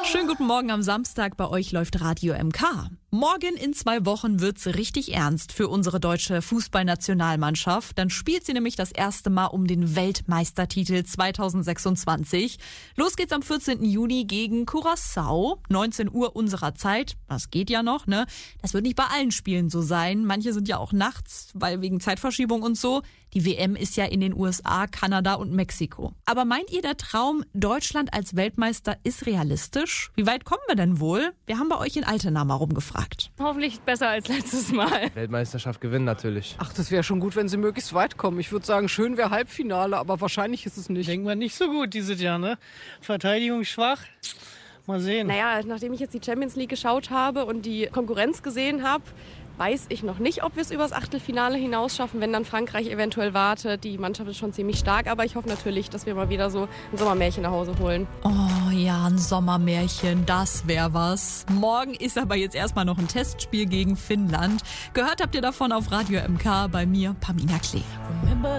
Schönen guten Morgen am Samstag, bei euch läuft Radio MK. Morgen in 2 Wochen wird's richtig ernst für unsere deutsche Fußballnationalmannschaft. Dann spielt sie nämlich das erste Mal um den Weltmeistertitel 2026. Los geht's am 14. Juni gegen Curaçao, 19 Uhr unserer Zeit. Das geht ja noch, ne? Das wird nicht bei allen Spielen so sein. Manche sind ja auch nachts, weil wegen Zeitverschiebung und so. Die WM ist ja in den USA, Kanada und Mexiko. Aber meint ihr, der Traum Deutschland als Weltmeister ist realistisch? Wie weit kommen wir denn wohl? Wir haben bei euch in Altena mal rumgefragt. Hoffentlich besser als letztes Mal. Weltmeisterschaft gewinnen natürlich. Ach, das wäre schon gut, wenn sie möglichst weit kommen. Ich würde sagen, schön wäre Halbfinale, aber wahrscheinlich ist es nicht. Denken wir nicht so gut dieses Jahr, ne? Verteidigung schwach. Mal sehen. Naja, nachdem ich jetzt die Champions League geschaut habe und die Konkurrenz gesehen habe, weiß ich noch nicht, ob wir es übers Achtelfinale hinaus schaffen, wenn dann Frankreich eventuell wartet. Die Mannschaft ist schon ziemlich stark, aber ich hoffe natürlich, dass wir mal wieder so ein Sommermärchen nach Hause holen. Oh ja, ein Sommermärchen, das wäre was. Morgen ist aber jetzt erstmal noch ein Testspiel gegen Finnland. Gehört habt ihr davon auf Radio MK, bei mir Pamina Klee.